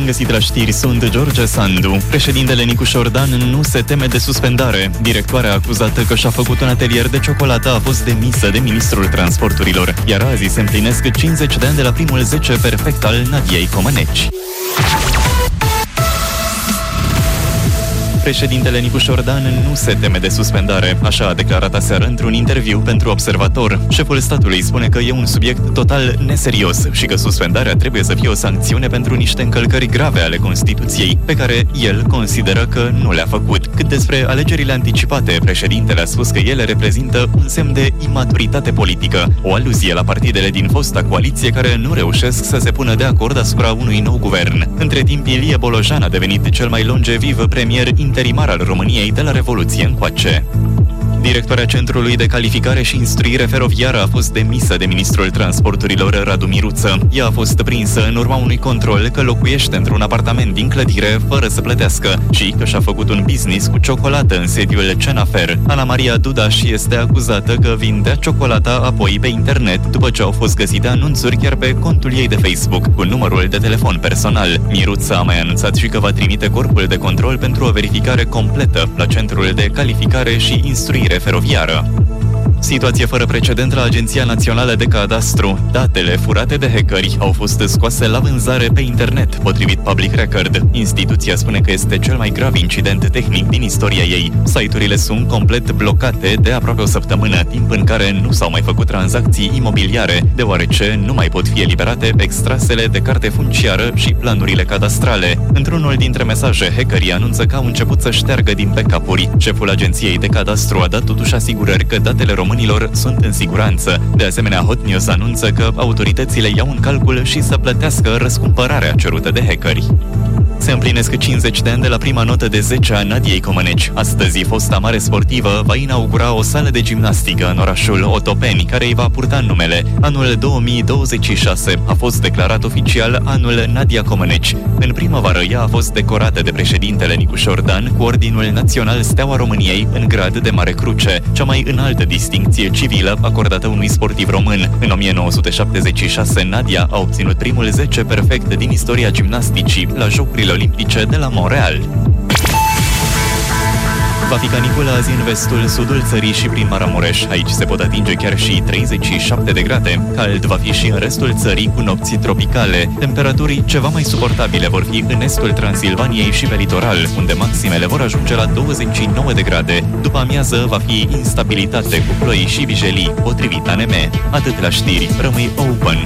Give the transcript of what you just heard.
Bun găsit la știri, sunt George Sandu. Președintele Nicu Șordan nu se teme de suspendare. Directoarea acuzată că și-a făcut un atelier de ciocolată a fost demisă de ministrul transporturilor. Iar azi se împlinesc 50 de ani de la primul 10 perfect al Nadiei Comăneci. Președintele Nicu Șordan nu se teme de suspendare, așa a declarat aseară într-un interviu pentru Observator. Șeful statului spune că e un subiect total neserios și că suspendarea trebuie să fie o sancțiune pentru niște încălcări grave ale Constituției, pe care el consideră că nu le-a făcut. Cât despre alegerile anticipate, președintele a spus că ele reprezintă un semn de imaturitate politică, o aluzie la partidele din fosta coaliție care nu reușesc să se pună de acord asupra unui nou guvern. Între timp, Ilie Bolojan a devenit cel mai longeviv premier interimar al României de la Revoluție încoace. Directoarea Centrului de Calificare și Instruire Feroviară a fost demisă de ministrul transporturilor Radu Miruță. Ea a fost prinsă în urma unui control că locuiește într-un apartament din clădire fără să plătească și că și-a făcut un business cu ciocolată în sediul Cenafer. Ana Maria Dudaș este acuzată că vindea ciocolata apoi pe internet după ce au fost găsite anunțuri chiar pe contul ei de Facebook cu numărul de telefon personal. Miruță a mai anunțat și că va trimite corpul de control pentru o verificare completă la Centrul de Calificare și Instruire Feroviară. Situație fără precedent la Agenția Națională de Cadastru. Datele furate de hackeri au fost scoase la vânzare pe internet, potrivit Public Record. Instituția spune că este cel mai grav incident tehnic din istoria ei. Site-urile sunt complet blocate de aproape o săptămână, timp în care nu s-au mai făcut tranzacții imobiliare, deoarece nu mai pot fi eliberate extrasele de carte funciară și planurile cadastrale. Într-unul dintre mesaje, hackerii anunță că au început să șteargă din backup-uri. Șeful Agenției de Cadastru a dat totuși asigurări că datele românilor sunt în siguranță. De asemenea, Hot News anunță că autoritățile iau în calcul și să plătească răscumpărarea cerută de hackeri. Se împlinesc 50 de ani de la prima notă de 10 a Nadiei Comăneci. Astăzi, fosta mare sportivă va inaugura o sală de gimnastică în orașul Otopeni, care îi va purta numele. Anul 2026 a fost declarat oficial anul Nadia Comăneci. În primăvară, ea a fost decorată de președintele Nicu Șordan cu Ordinul Național Steaua României în grad de Mare Cruce, cea mai înaltă distincție civilă acordată unui sportiv român. În 1976, Nadia a obținut primul 10 perfect din istoria gimnasticii la Jocurile Olimpice de la Montreal. Va fi caniculă azi în vestul, sudul țării și prin Maramureș. Aici se pot atinge chiar și 37 de grade. Cald va fi și în restul țării cu nopți tropicale. Temperaturi ceva mai suportabile vor fi în estul Transilvaniei și pe litoral, unde maximele vor ajunge la 29 de grade. După amiază va fi instabilitate cu ploi și vijelii, potrivit ANM. Atât la știri, rămâi open!